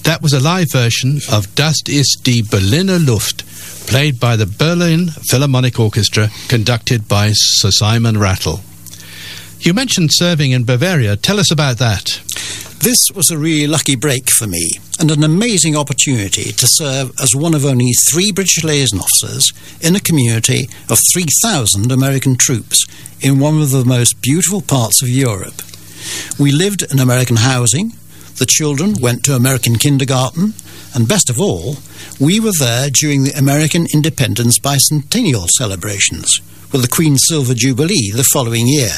That was a live version of Das ist die Berliner Luft, played by the Berlin Philharmonic Orchestra, conducted by Sir Simon Rattle. You mentioned serving in Bavaria. Tell us about that. This was a really lucky break for me, and an amazing opportunity to serve as one of only 3 British liaison officers in a community of 3,000 American troops in one of the most beautiful parts of Europe. We lived in American housing, the children went to American kindergarten, and best of all, we were there during the American Independence Bicentennial celebrations, with the Queen's Silver Jubilee the following year.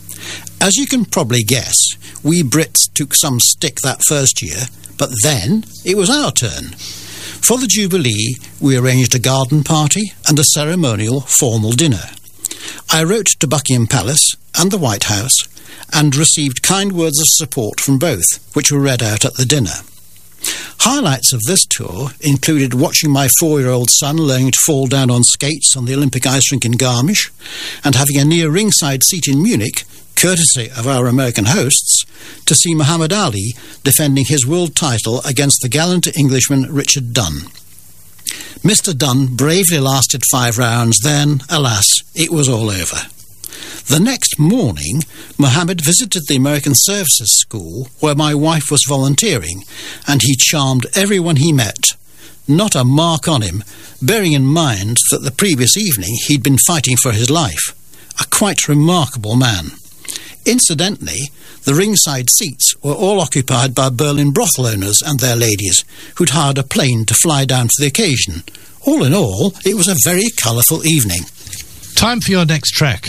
As you can probably guess, we Brits took some stick that first year, but then it was our turn. For the Jubilee, we arranged a garden party and a ceremonial formal dinner. I wrote to Buckingham Palace and the White House and received kind words of support from both, which were read out at the dinner. Highlights of this tour included watching my 4-year-old son learning to fall down on skates on the Olympic ice rink in Garmisch, and having a near ringside seat in Munich, courtesy of our American hosts, to see Muhammad Ali defending his world title against the gallant Englishman Richard Dunn. Mr. Dunn bravely lasted 5 rounds, then, alas, it was all over. The next morning, Muhammad visited the American Services School where my wife was volunteering, and he charmed everyone he met. Not a mark on him, bearing in mind that the previous evening he'd been fighting for his life. A quite remarkable man. Incidentally, the ringside seats were all occupied by Berlin brothel owners and their ladies, who'd hired a plane to fly down for the occasion. All in all, it was a very colourful evening. Time for your next track.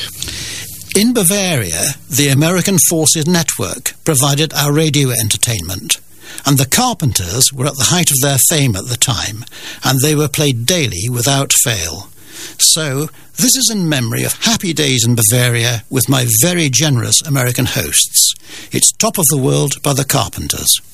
In Bavaria, the American Forces Network provided our radio entertainment, and the Carpenters were at the height of their fame at the time, and they were played daily without fail. So, this is in memory of happy days in Bavaria with my very generous American hosts. It's Top of the World by the Carpenters.